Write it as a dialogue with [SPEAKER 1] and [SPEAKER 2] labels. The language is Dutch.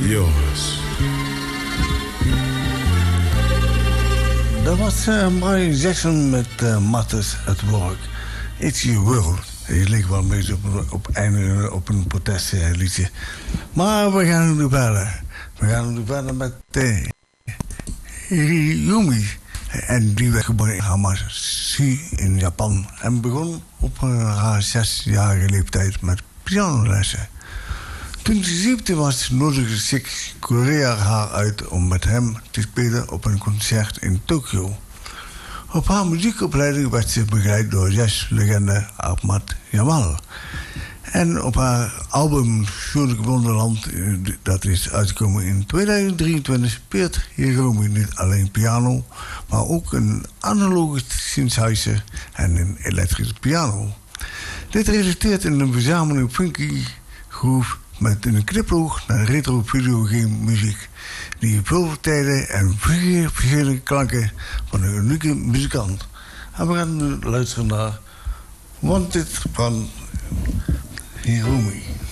[SPEAKER 1] yours.
[SPEAKER 2] Dat was Michael Jackson met Matters at Work. It's Your World. Je leek wel een beetje op een protestliedje. Maar we gaan nu verder. We gaan nu verder met Yumi. En die werd geboren in Hamamatsu in Japan. En begon op haar 6-jarige leeftijd met pianolessen. Toen ze 17 was, nodigde Chick Corea haar uit om met hem te spelen op een concert in Tokio. Op haar muziekopleiding werd ze begeleid door jazzlegende Ahmad Jamal. En op haar album Sonic Wonderland, dat is uitgekomen in 2023, speelt Hiromi niet alleen piano, maar ook een analoge synthesizer en een elektrische piano. Dit resulteert in een verzameling funky groove met een knipoog naar retro videogame muziek, die veel tijden en verschillende klanken van een unieke muzikant. En we gaan nu luisteren naar Wanted van Hiromi.